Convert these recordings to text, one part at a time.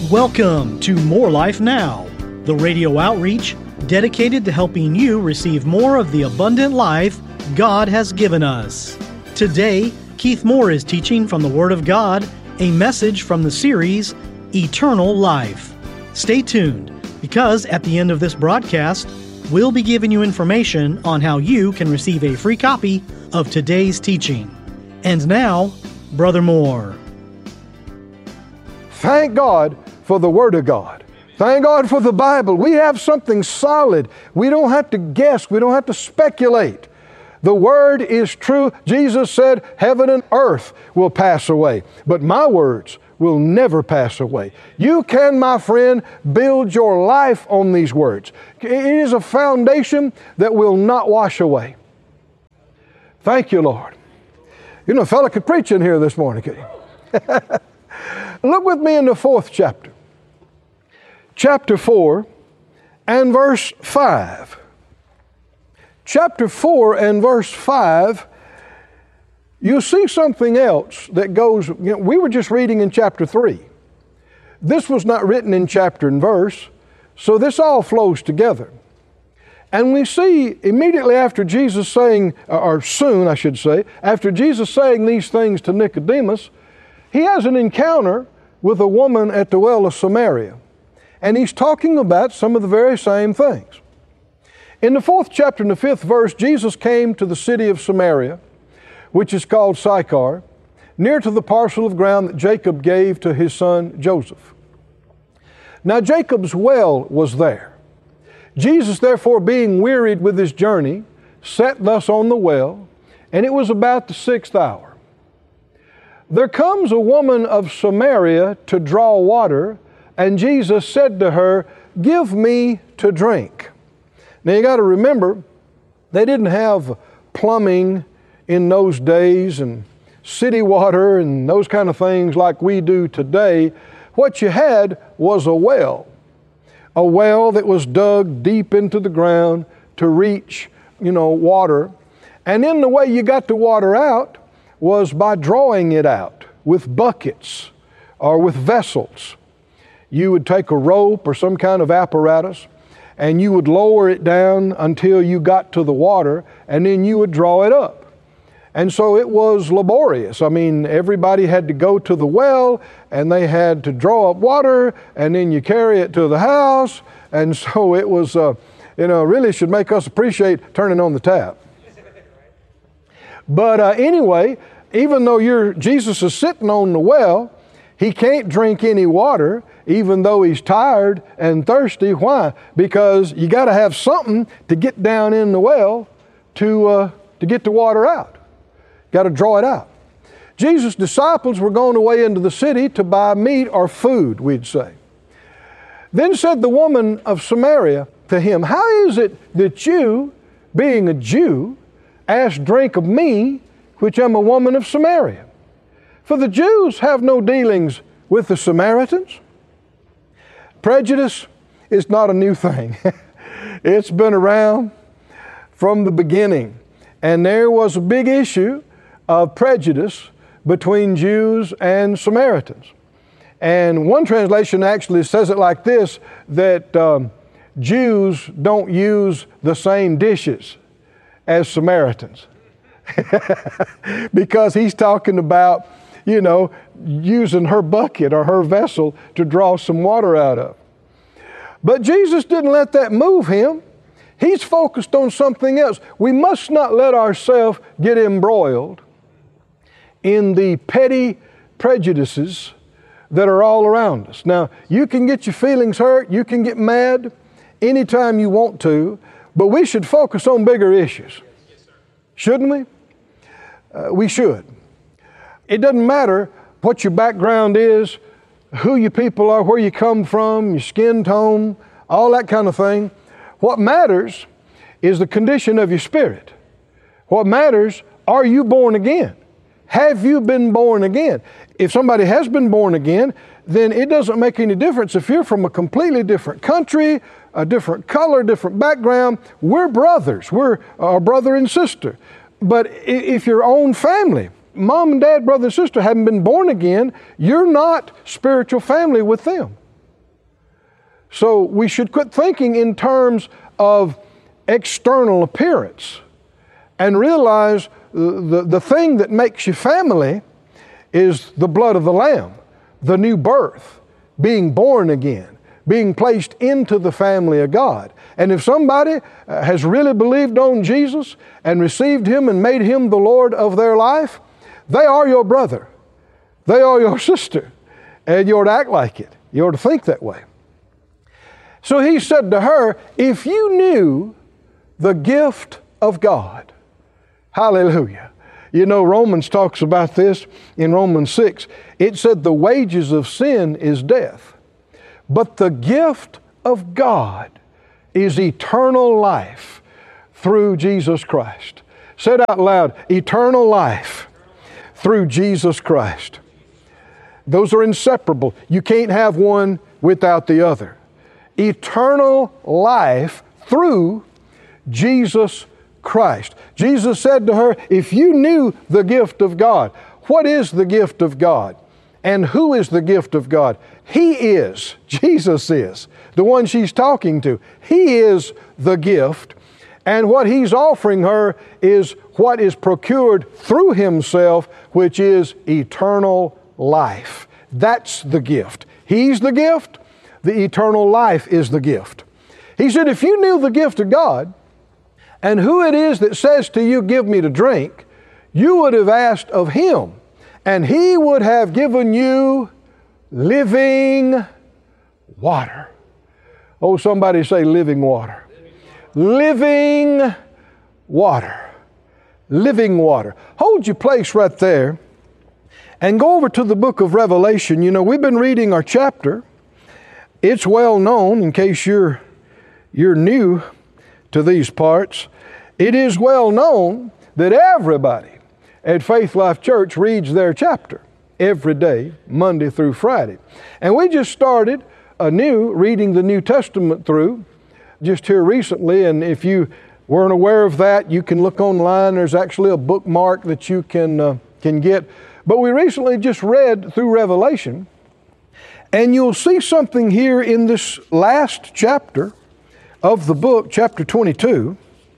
Welcome to More Life Now, the radio outreach dedicated to helping you receive more of the abundant life God has given us. Today, Keith Moore is teaching from the Word of God, a message from the series, Eternal Life. Stay tuned, because at the end of this broadcast, we'll be giving you information on how you can receive a free copy of today's teaching. And now, Brother Moore. Thank God for the Word of God. Thank God for the Bible. We have something solid. We don't have to guess. We don't have to speculate. The Word is true. Jesus said, heaven and earth will pass away, but my words will never pass away. You can, my friend, build your life on these words. It is a foundation that will not wash away. Thank you, Lord. You know, a fellow could preach in here this morning, could he? Look with me in the 4th chapter. Chapter 4 and verse 5. Chapter 4 and verse 5, you'll see something else that goes, we were just reading in chapter 3. This was not written in chapter and verse, so this all flows together. And we see immediately after Jesus saying, or soon I should say, after Jesus saying these things to Nicodemus, he has an encounter with a woman at the well of Samaria. And he's talking about some of the very same things. In the 4th chapter and the 5th verse, Jesus came to the city of Samaria, which is called Sychar, near to the parcel of ground that Jacob gave to his son Joseph. Now Jacob's well was there. Jesus, therefore, being wearied with his journey, sat thus on the well, and it was about the 6th hour. There comes a woman of Samaria to draw water, and Jesus said to her, "Give me to drink." Now you got to remember, they didn't have plumbing in those days and city water and those kind of things like we do today. What you had was a well that was dug deep into the ground to reach, water. And then the way you got the water out was by drawing it out with buckets or with vessels. You would take a rope or some kind of apparatus and you would lower it down until you got to the water, and then you would draw it up. And so it was laborious. I mean, everybody had to go to the well and they had to draw up water, and then you carry it to the house. And so it was, really should make us appreciate turning on the tap. But anyway, even though Jesus is sitting on the well, he can't drink any water, even though he's tired and thirsty. Why? Because you got to have something to get down in the well to get the water out. Got to draw it out. Jesus' disciples were going away into the city to buy meat or food, we'd say. Then said the woman of Samaria to him, "How is it that you, being a Jew, ask drink of me, which am a woman of Samaria? For the Jews have no dealings with the Samaritans." Prejudice is not a new thing. It's been around from the beginning. And there was a big issue of prejudice between Jews and Samaritans. And one translation actually says it like this, that Jews don't use the same dishes as Samaritans. Because he's talking about, using her bucket or her vessel to draw some water out of. But Jesus didn't let that move him. He's focused on something else. We must not let ourselves get embroiled in the petty prejudices that are all around us. Now, you can get your feelings hurt, you can get mad anytime you want to, but we should focus on bigger issues. Shouldn't we? We should. It doesn't matter what your background is, who your people are, where you come from, your skin tone, all that kind of thing. What matters is the condition of your spirit. What matters, are you born again? Have you been born again? If somebody has been born again, then it doesn't make any difference if you're from a completely different country, a different color, different background. We're brothers. We're a brother and sister. But if your own family, mom and dad, brother and sister haven't been born again, you're not spiritual family with them. So we should quit thinking in terms of external appearance and realize the thing that makes you family is the blood of the Lamb, the new birth, being born again, being placed into the family of God. And if somebody has really believed on Jesus and received Him and made Him the Lord of their life, they are your brother. They are your sister. And you ought to act like it. You ought to think that way. So he said to her, if you knew the gift of God. Hallelujah. You know, Romans talks about this in Romans 6. It said the wages of sin is death, but the gift of God is eternal life through Jesus Christ. Say it out loud, eternal life through Jesus Christ. Those are inseparable. You can't have one without the other. Eternal life through Jesus Christ. Jesus said to her, if you knew the gift of God, what is the gift of God? And who is the gift of God? He is, Jesus is, the one she's talking to. He is the gift. And what He's offering her is what is procured through Himself, which is eternal life. That's the gift. He's the gift. The eternal life is the gift. He said, if you knew the gift of God and who it is that says to you, give me to drink, you would have asked of Him, and He would have given you living water. Oh, somebody say living water. Living water. Living water. Hold your place right there and go over to the book of Revelation. You know, we've been reading our chapter. It's well known, in case you're new to these parts, it is well known that everybody at Faith Life Church reads their chapter every day, Monday through Friday. And we just started anew reading the New Testament through just here recently, and if you weren't aware of that, you can look online. There's actually a bookmark that you can get. But we recently just read through Revelation, and you'll see something here in this last chapter of the book, chapter 22.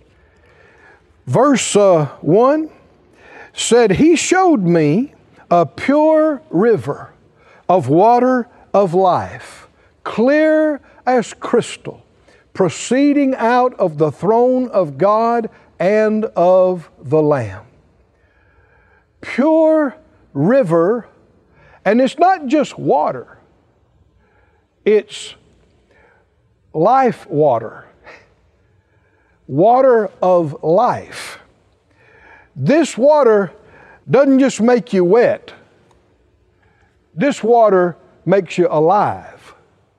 Verse 1 said, He showed me a pure river of water of life, clear as crystal, proceeding out of the throne of God and of the Lamb. Pure river, and it's not just water, it's life water, water of life. This water doesn't just make you wet. This water makes you alive.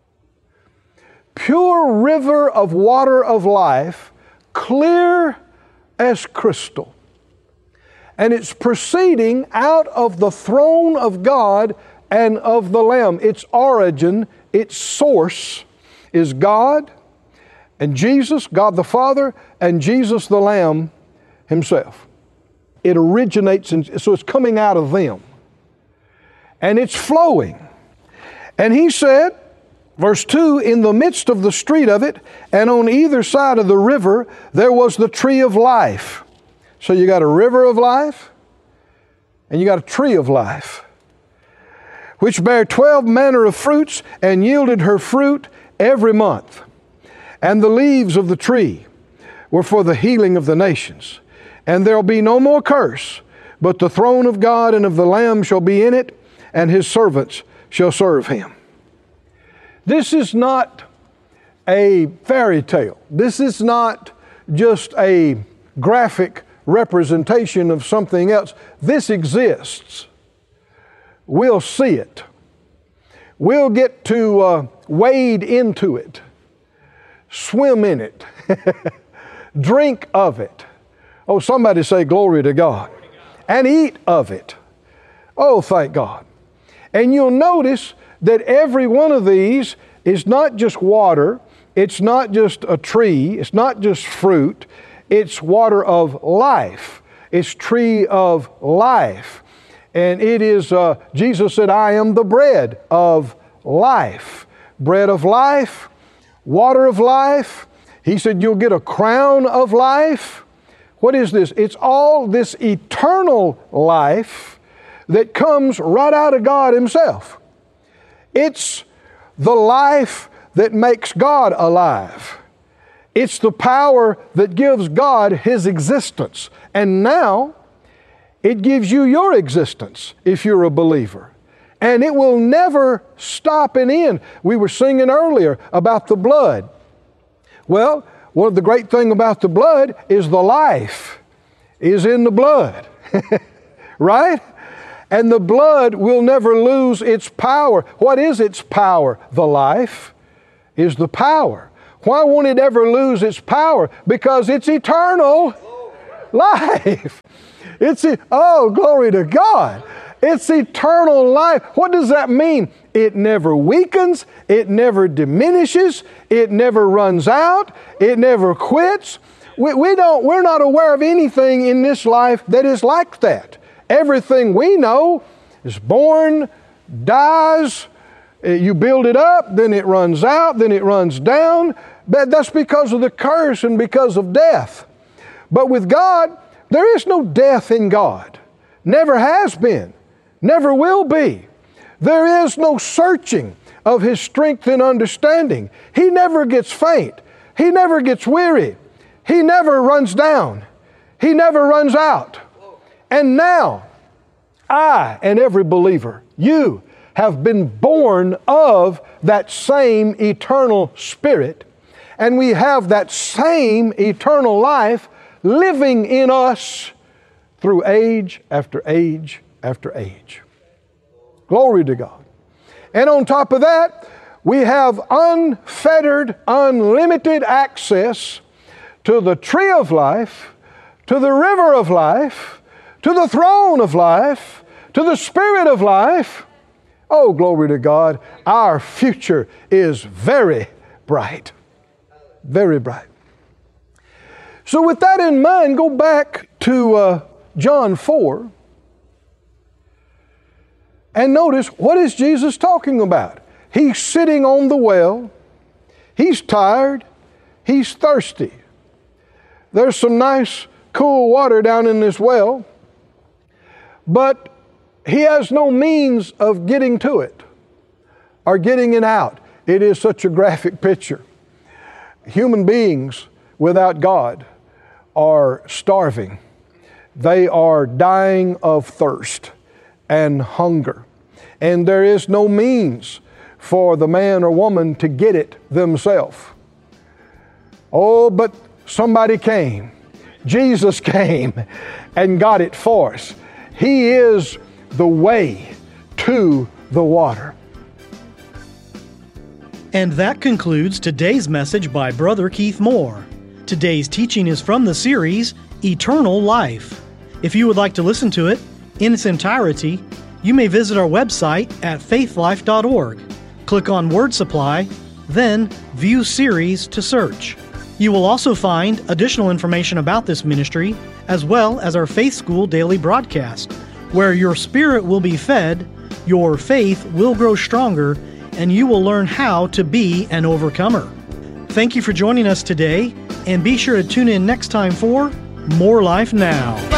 Pure river of water of life, clear as crystal. And it's proceeding out of the throne of God and of the Lamb. Its origin, its source is God and Jesus, God the Father, and Jesus the Lamb Himself. It originates, so it's coming out of them. And it's flowing. And He said, verse 2, in the midst of the street of it, and on either side of the river, there was the tree of life. So you got a river of life, and you got a tree of life, which bare 12 manner of fruits, and yielded her fruit every month. And the leaves of the tree were for the healing of the nations. And there'll be no more curse, but the throne of God and of the Lamb shall be in it, and His servants shall serve Him. This is not a fairy tale. This is not just a graphic representation of something else. This exists. We'll see it. We'll get to wade into it, swim in it, drink of it. Oh, somebody say glory to God. And eat of it. Oh, thank God. And you'll notice that every one of these is not just water, it's not just a tree, it's not just fruit, it's water of life. It's tree of life. And it is, Jesus said, I am the bread of life. Bread of life water of life. He said you'll get a crown of life. What is this? It's all this eternal life that comes right out of God Himself. It's the life that makes God alive. It's the power that gives God His existence. And now, it gives you your existence if you're a believer. And it will never stop and end. We were singing earlier about the blood. Well, one of the great things about the blood is the life is in the blood. Right? And the blood will never lose its power. What is its power? The life is the power. Why won't it ever lose its power? Because it's eternal life. Oh, glory to God. It's eternal life. What does that mean? It never weakens. It never diminishes. It never runs out. It never quits. We're not aware of anything in this life that is like that. Everything we know is born, dies, you build it up, then it runs out, then it runs down. But that's because of the curse and because of death. But with God, there is no death in God. Never has been. Never will be. There is no searching of His strength and understanding. He never gets faint. He never gets weary. He never runs down. He never runs out. And now, I and every believer, you have been born of that same eternal Spirit, and we have that same eternal life living in us through age after age after age. Glory to God. And on top of that, we have unfettered, unlimited access to the tree of life, to the river of life, to the throne of life, to the Spirit of life. Oh, glory to God. Our future is very bright. Very bright. So with that in mind, go back to John 4 and notice, what is Jesus talking about? He's sitting on the well. He's tired. He's thirsty. There's some nice, cool water down in this well, but he has no means of getting to it or getting it out. It is such a graphic picture. Human beings without God are starving. They are dying of thirst and hunger. And there is no means for the man or woman to get it themselves. Oh, but somebody came. Jesus came and got it for us. He is the way to the water. And that concludes today's message by Brother Keith Moore. Today's teaching is from the series, Eternal Life. If you would like to listen to it in its entirety, you may visit our website at faithlife.org. Click on Word Supply, then View Series to search. You will also find additional information about this ministry, as well as our Faith School daily broadcast, where your spirit will be fed, your faith will grow stronger, and you will learn how to be an overcomer. Thank you for joining us today, and be sure to tune in next time for More Life Now.